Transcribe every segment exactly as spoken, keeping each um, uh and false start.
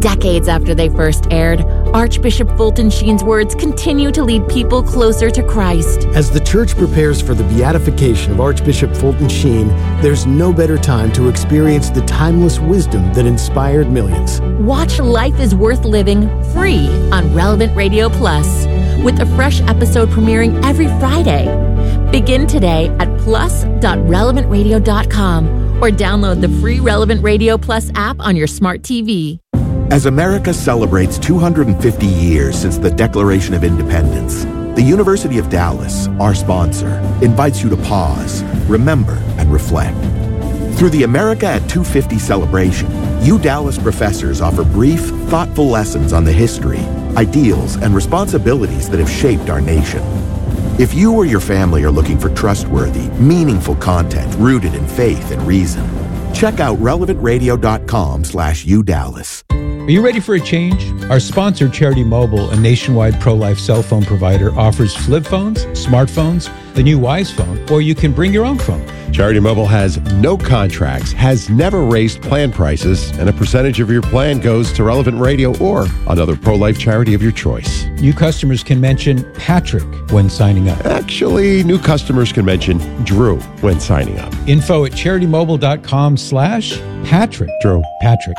Decades after they first aired, Archbishop Fulton Sheen's words continue to lead people closer to Christ. As the church prepares for the beatification of Archbishop Fulton Sheen, there's no better time to experience the timeless wisdom that inspired millions. Watch Life is Worth Living free on Relevant Radio Plus, with a fresh episode premiering every Friday. Begin today at plus dot relevant radio dot com or download the free Relevant Radio Plus app on your smart T V. As America celebrates two hundred fifty years since the Declaration of Independence, the University of Dallas, our sponsor, invites you to pause, remember, and reflect. Through the America at two fifty celebration, U Dallas professors offer brief, thoughtful lessons on the history, ideals, and responsibilities that have shaped our nation. If you or your family are looking for trustworthy, meaningful content rooted in faith and reason, check out relevant radio dot com slash U Dallas. Are you ready for a change? Our sponsor, Charity Mobile, a nationwide pro-life cell phone provider, offers flip phones, smartphones, the new Wise Phone, or you can bring your own phone. Charity Mobile has no contracts, has never raised plan prices, and a percentage of your plan goes to Relevant Radio or another pro-life charity of your choice. New customers can mention Patrick when signing up. Actually, new customers can mention Drew when signing up. Info at charity mobile dot com slash Patrick. Drew. Patrick.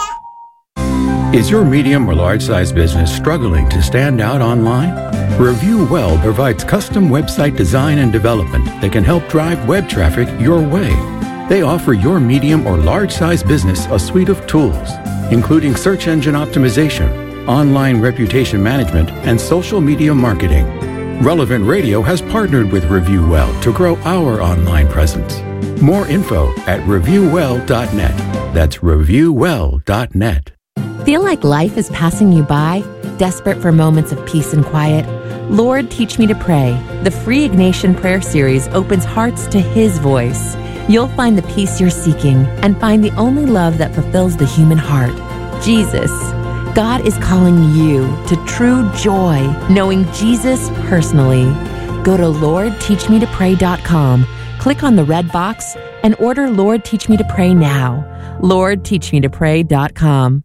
Is your medium or large-size business struggling to stand out online? Review Well provides custom website design and development that can help drive web traffic your way. They offer your medium or large-size business a suite of tools, including search engine optimization, online reputation management, and social media marketing. Relevant Radio has partnered with Review Well to grow our online presence. More info at review well dot net. That's review well dot net. Feel like life is passing you by? Desperate for moments of peace and quiet? Lord, Teach Me to Pray. The free Ignatian prayer series opens hearts to His voice. You'll find the peace you're seeking and find the only love that fulfills the human heart, Jesus. God is calling you to true joy, knowing Jesus personally. Go to lord teach me to pray dot com, click on the red box, and order Lord, Teach Me to Pray now. lord teach me to pray dot com.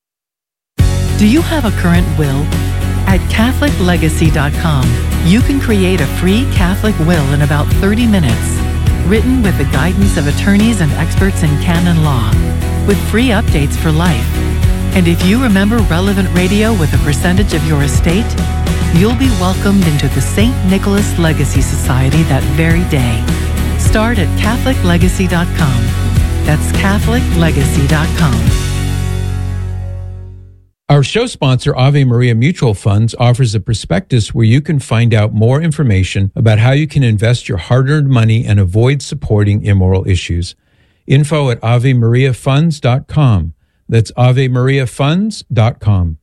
Do you have a current will? At catholic legacy dot com, you can create a free Catholic will in about thirty minutes, written with the guidance of attorneys and experts in canon law, with free updates for life. And if you remember Relevant Radio with a percentage of your estate, you'll be welcomed into the Saint Nicholas Legacy Society that very day. Start at catholic legacy dot com. That's catholic legacy dot com. Our show sponsor, Ave Maria Mutual Funds, offers a prospectus where you can find out more information about how you can invest your hard-earned money and avoid supporting immoral issues. Info at ave maria funds dot com. That's ave maria funds dot com.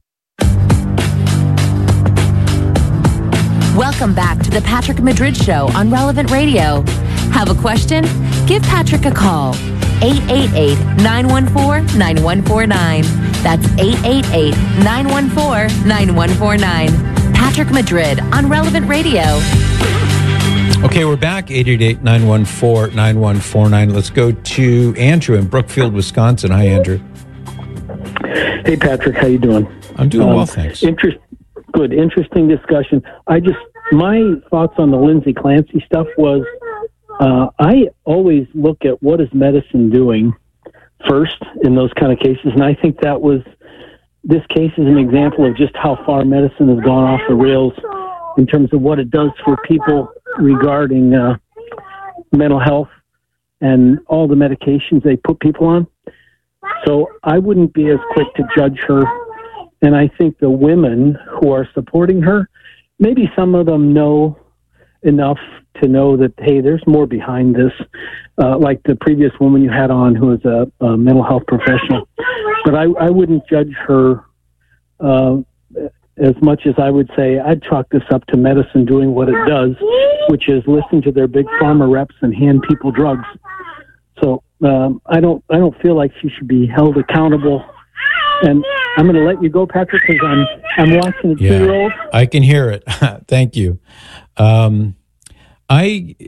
Welcome back to the Patrick Madrid Show on Relevant Radio. Have a question? Give Patrick a call. eight eight eight, nine one four, nine one four nine. That's eight eight eight, nine one four, nine one four nine. Patrick Madrid on Relevant Radio. Okay, we're back, eight eight eight, nine one four, nine one four nine. Let's go to Andrew in Brookfield, Wisconsin. Hi, Andrew. Hey, Patrick. How you doing? I'm doing um, well, thanks. Interest, good. Interesting discussion. I just, my thoughts on the Lindsay Clancy stuff was, uh, I always look at what is medicine doing first in those kind of cases, and I think that was, this case is an example of just how far medicine has gone off the rails in terms of what it does for people regarding uh, mental health and all the medications they put people on. So I wouldn't be as quick to judge her, and I think the women who are supporting her, maybe some of them know enough to know that, hey, there's more behind this, uh, like the previous woman you had on who was a, a mental health professional. But I, I wouldn't judge her uh, as much as I would say I'd chalk this up to medicine doing what it does, which is listen to their big pharma reps and hand people drugs. So um, I don't I don't feel like she should be held accountable. And I'm going to let you go, Patrick, because I'm, I'm watching a two-year-old. I can hear it. Thank you. Um, I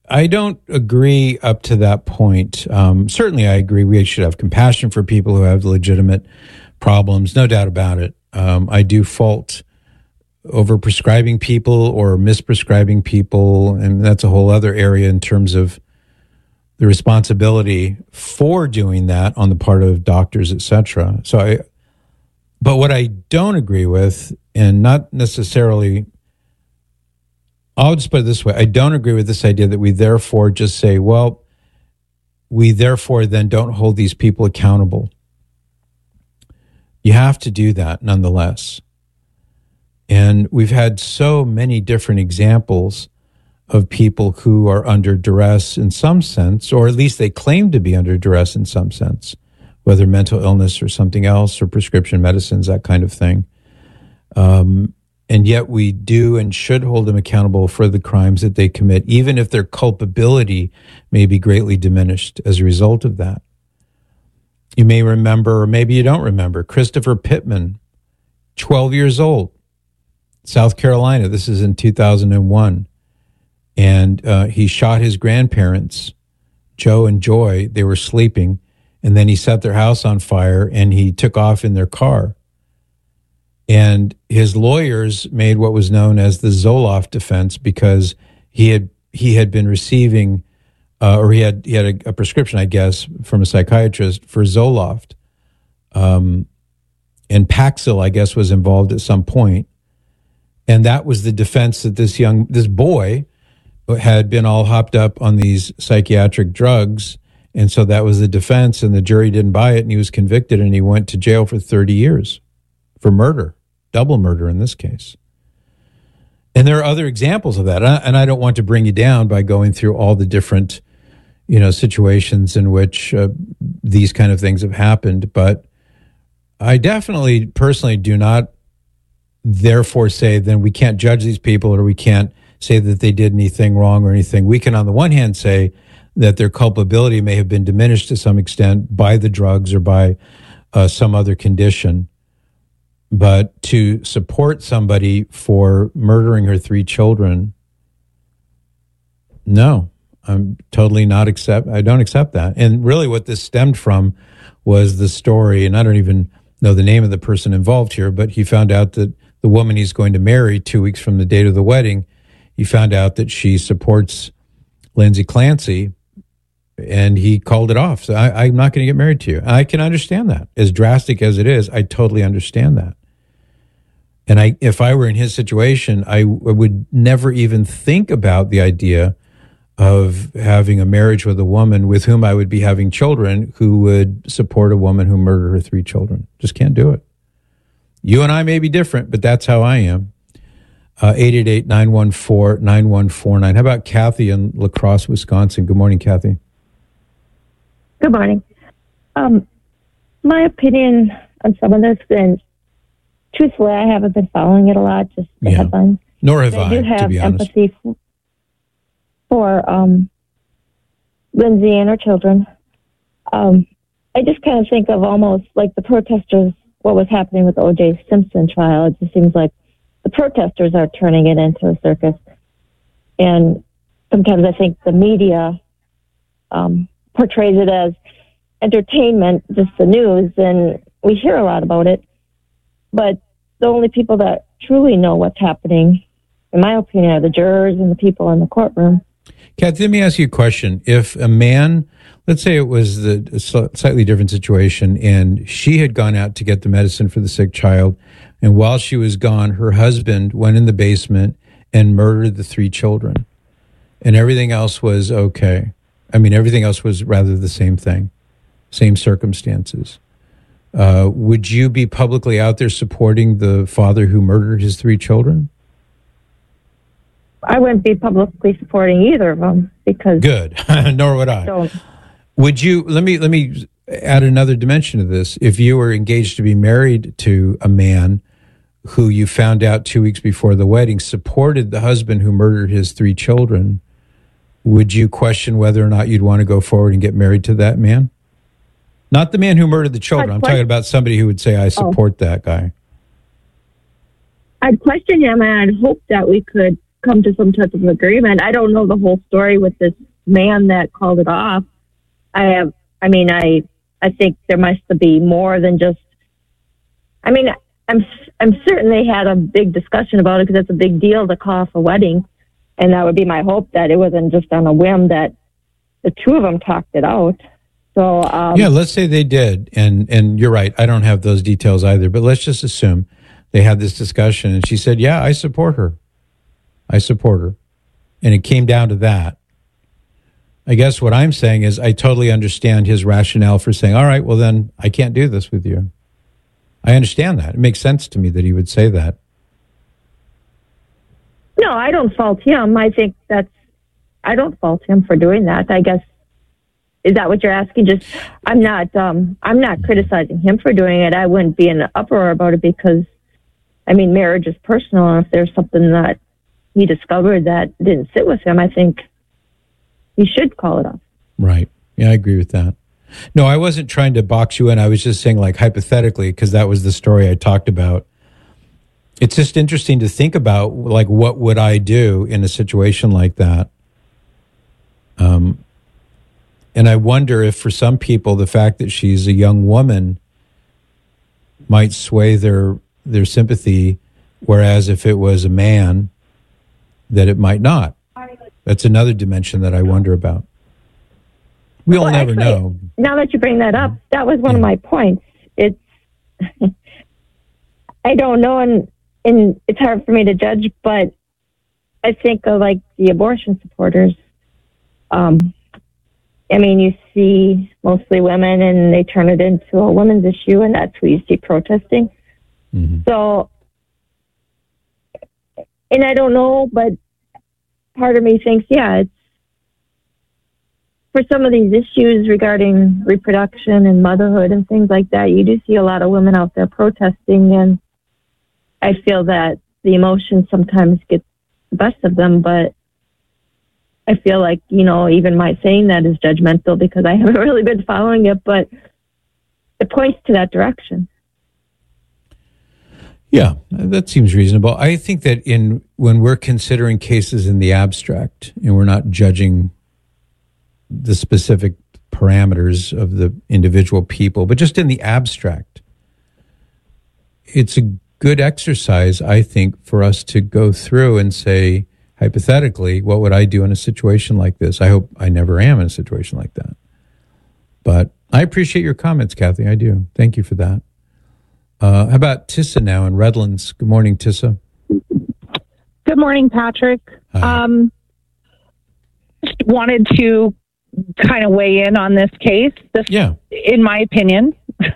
I don't agree up to that point. Um, certainly, I agree we should have compassion for people who have legitimate problems, no doubt about it. Um, I do fault over-prescribing people or misprescribing people, and that's a whole other area in terms of the responsibility for doing that on the part of doctors, et cetera. So I, but what I don't agree with, and not necessarily, I'll just put it this way, I don't agree with this idea that we therefore just say, well, we therefore then don't hold these people accountable. You have to do that nonetheless. And we've had so many different examples of people who are under duress in some sense, or at least they claim to be under duress in some sense, whether mental illness or something else, or prescription medicines, that kind of thing. Um, and yet we do and should hold them accountable for the crimes that they commit, even if their culpability may be greatly diminished as a result of that. You may remember, or maybe you don't remember, Christopher Pittman, twelve years old, South Carolina. This is in two thousand one. And uh, he shot his grandparents, Joe and Joy. They were sleeping. And then he set their house on fire and he took off in their car. And his lawyers made what was known as the Zoloft defense because he had he had been receiving, uh, or he had he had a, a prescription, I guess, from a psychiatrist for Zoloft. Um, and Paxil, I guess, was involved at some point. And that was the defense that this young, this boy had been all hopped up on these psychiatric drugs. And so that was the defense, and the jury didn't buy it, and he was convicted, and he went to jail for thirty years for murder, double murder in this case. And there are other examples of that. And I don't want to bring you down by going through all the different, you know, situations in which uh, these kind of things have happened. But I definitely personally do not therefore say then we can't judge these people, or we can't say that they did anything wrong or anything. We can, on the one hand, say that their culpability may have been diminished to some extent by the drugs or by uh, some other condition. But to support somebody for murdering her three children, no, I'm totally not accept. I don't accept that. And really what this stemmed from was the story, and I don't even know the name of the person involved here, but he found out that the woman he's going to marry two weeks from the date of the wedding, he found out that she supports Lindsay Clancy, and he called it off. So I, I'm not going to get married to you. And I can understand that. As drastic as it is, I totally understand that. And I, if I were in his situation, I, I would never even think about the idea of having a marriage with a woman with whom I would be having children who would support a woman who murdered her three children. Just can't do it. You and I may be different, but that's how I am. Uh, eight eight eight, nine one four, nine one four nine. How about Kathy in La Crosse, Wisconsin? Good morning, Kathy. Good morning. Um, my opinion on some of this, and truthfully, I haven't been following it a lot, just the yeah. headlines. Nor have I, I, do have to be honest. empathy for, for um, Lindsay and her children. Um, I just kind of think of almost like the protesters, what was happening with the O J Simpson trial. It just seems like the protesters are turning it into a circus. And sometimes I think the media um, portrays it as entertainment, just the news, and we hear a lot about it. But the only people that truly know what's happening, in my opinion, are the jurors and the people in the courtroom. Kathy, let me ask you a question. If a man, let's say it was the a slightly different situation, and she had gone out to get the medicine for the sick child, and while she was gone, her husband went in the basement and murdered the three children, and everything else was okay. I mean, everything else was rather the same thing, same circumstances. Uh, would you be publicly out there supporting the father who murdered his three children? I wouldn't be publicly supporting either of them because good. Nor would I. Don't. Would you? Let me let me add another dimension to this. If you were engaged to be married to a man who you found out two weeks before the wedding supported the husband who murdered his three children, would you question whether or not you'd want to go forward and get married to that man? Not the man who murdered the children. I'm talking about somebody who would say, I support oh. that guy. I'd question him, and I'd hope that we could come to some type of agreement. I don't know the whole story with this man that called it off. I have, I mean, I, I think there must be more than just, I mean, I'm, I'm certain they had a big discussion about it because it's a big deal to call off a wedding. And that would be my hope that it wasn't just on a whim that the two of them talked it out. So, um, yeah, let's say they did. And, and you're right. I don't have those details either, but let's just assume they had this discussion and she said, yeah, I support her. I support her. And it came down to that. I guess what I'm saying is I totally understand his rationale for saying, all right, well, then I can't do this with you. I understand that. It makes sense to me that he would say that. No, I don't fault him. I think that's, I don't fault him for doing that. I guess, is that what you're asking? Just, I'm not, um, I'm not criticizing him for doing it. I wouldn't be in an uproar about it because, I mean, marriage is personal. And if there's something that he discovered that didn't sit with him, I think he should call it off. Right. Yeah, I agree with that. No, I wasn't trying to box you in. I was just saying, like, hypothetically, because that was the story I talked about. It's just interesting to think about, like, what would I do in a situation like that? Um, and I wonder if for some people, the fact that she's a young woman might sway their their sympathy, whereas if it was a man, that it might not. That's another dimension that I wonder about. We'll well, never actually, know. Now that you bring that up, that was one yeah. of my points. It's, I don't know, and, and it's hard for me to judge, but I think of like the abortion supporters. Um, I mean, you see mostly women and they turn it into a women's issue, and that's who you see protesting. Mm-hmm. So, and I don't know, but part of me thinks, yeah, it's for some of these issues regarding reproduction and motherhood and things like that, you do see a lot of women out there protesting, and I feel that the emotions sometimes get the best of them, but I feel like, you know, even my saying that is judgmental because I haven't really been following it, but it points to that direction. Yeah, that seems reasonable. I think that in when we're considering cases in the abstract and we're not judging the specific parameters of the individual people, but just in the abstract, it's a good exercise, I think, for us to go through and say, hypothetically, what would I do in a situation like this? I hope I never am in a situation like that. But I appreciate your comments, Kathy. I do. Thank you for that. Uh, how about Tissa now in Redlands? Good morning, Tissa. Good morning, Patrick. Hi. Um, just wanted to kind of weigh in on this case. This, yeah. In my opinion,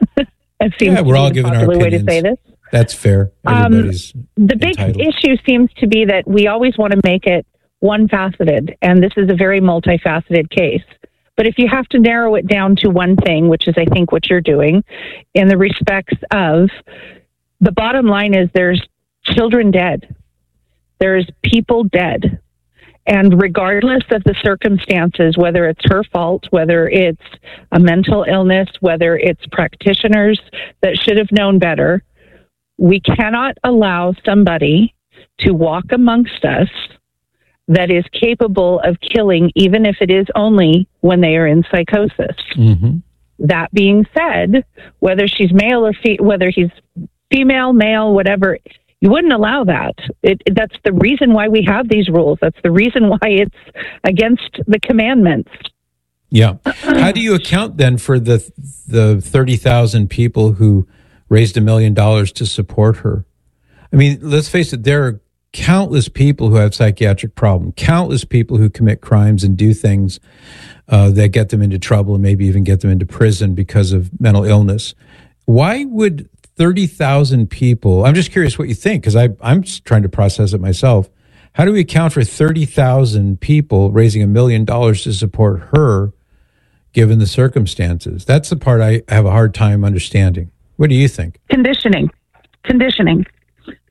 it seems yeah, we're to all be the giving our way opinions. to say this. That's fair. Everybody's um, the big entitled. issue seems to be that we always want to make it one-faceted, and this is a very multifaceted case. But if you have to narrow it down to one thing, which is, I think, what you're doing, in the respects of the bottom line is there's children dead. There's people dead. And regardless of the circumstances, whether it's her fault, whether it's a mental illness, whether it's practitioners that should have known better, we cannot allow somebody to walk amongst us that is capable of killing, even if it is only when they are in psychosis. Mm-hmm. That being said, whether she's male or fe- whether he's female, male, whatever, you wouldn't allow that. It, it, that's the reason why we have these rules. That's the reason why it's against the commandments. Yeah. How do you account then for the the thirty thousand people who raised a million dollars to support her? I mean, let's face it, there are countless people who have psychiatric problems, countless people who commit crimes and do things uh, that get them into trouble and maybe even get them into prison because of mental illness. Why would thirty thousand people, I'm just curious what you think, because I'm just trying to process it myself. How do we account for thirty thousand people raising a million dollars to support her, given the circumstances? That's the part I have a hard time understanding. What do you think? Conditioning. Conditioning.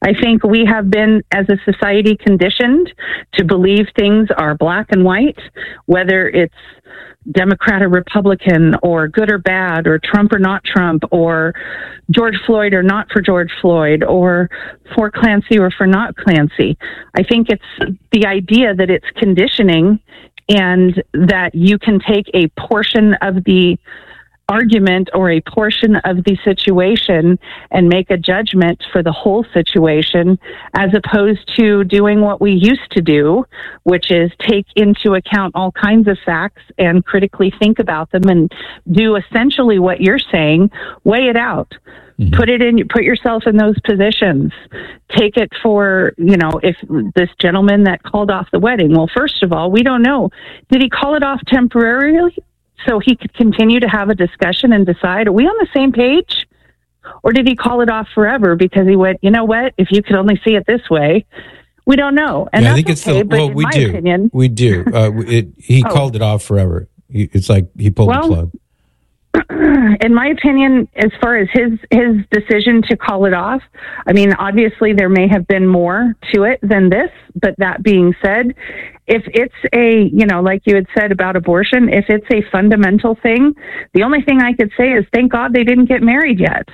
I think we have been, as a society, conditioned to believe things are black and white, whether it's Democrat or Republican, or good or bad, or Trump or not Trump, or George Floyd or not for George Floyd, or for Clancy or for not Clancy. I think it's the idea that it's conditioning and that you can take a portion of the argument or a portion of the situation and make a judgment for the whole situation, as opposed to doing what we used to do, which is take into account all kinds of facts and critically think about them and do essentially what you're saying, weigh it out. Mm-hmm. Put it in, put yourself in those positions. Take it for, you know, if this gentleman that called off the wedding, well, first of all, we don't know. Did he call it off temporarily so he could continue to have a discussion and decide, are we on the same page? Or did he call it off forever because he went, you know what, if you could only see it this way? We don't know. And yeah, that's I think it's okay, the, but well, in we my do. opinion, we do. Uh, it, he oh. called it off forever. It's like he pulled well, the plug. In my opinion, as far as his his decision to call it off, I mean, obviously there may have been more to it than this. But that being said, if it's a, you know, like you had said about abortion, if it's a fundamental thing, the only thing I could say is thank God they didn't get married yet.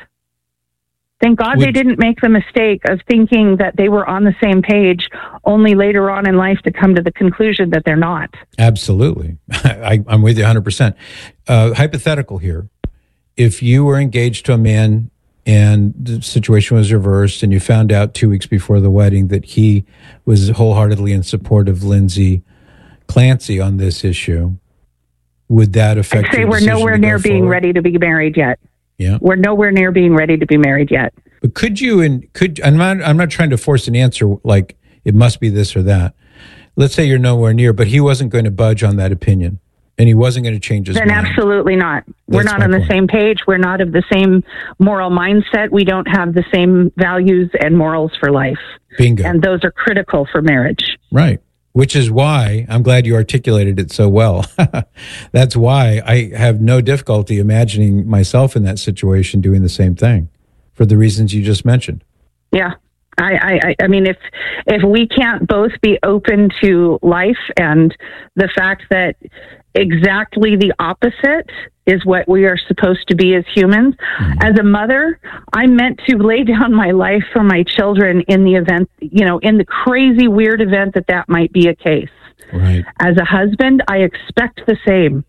Thank God Would, they didn't make the mistake of thinking that they were on the same page, only later on in life to come to the conclusion that they're not. Absolutely. I, I'm with you one hundred percent. Uh, hypothetical here. If you were engaged to a man and the situation was reversed and you found out two weeks before the wedding that he was wholeheartedly in support of Lindsay Clancy on this issue, would that affect I'd say your we're decision nowhere to go near being forward? ready to be married yet. Yeah. We're nowhere near being ready to be married yet. But could you, and could, I'm not, I'm not trying to force an answer like it must be this or that. Let's say you're nowhere near, but he wasn't going to budge on that opinion and he wasn't going to change his then mind. Then absolutely not. We're That's not on the point. same page. We're not of the same moral mindset. We don't have the same values and morals for life. Bingo. And those are critical for marriage. Right. Which is why I'm glad you articulated it so well. That's why I have no difficulty imagining myself in that situation doing the same thing for the reasons you just mentioned. Yeah. I, I, I mean, if if we can't both be open to life and the fact that exactly the opposite is what we are supposed to be as humans. Mm-hmm. As a mother, I'm meant to lay down my life for my children in the event, you know, in the crazy, weird event that that might be a case. Right. As a husband, I expect the same.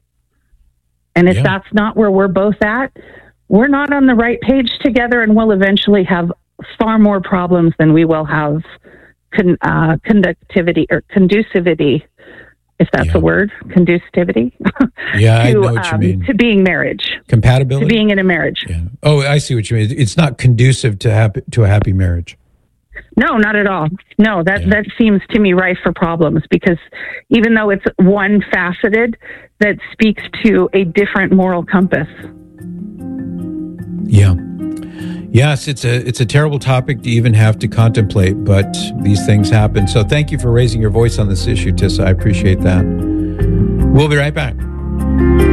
And if yeah. that's not where we're both at, we're not on the right page together, and we'll eventually have far more problems than we will have con- uh, conductivity or conducivity. If that's yeah. a word, conductivity. Yeah, to, I know what um, you mean. To being marriage. Compatibility? To being in a marriage. Yeah. Oh, I see what you mean. It's not conducive to happy, to a happy marriage. No, not at all. No, that, yeah. that seems to me rife for problems, because even though it's one faceted, that speaks to a different moral compass. Yeah. Yes, it's a it's a terrible topic to even have to contemplate, but these things happen. So thank you for raising your voice on this issue, Tissa. I appreciate that. We'll be right back.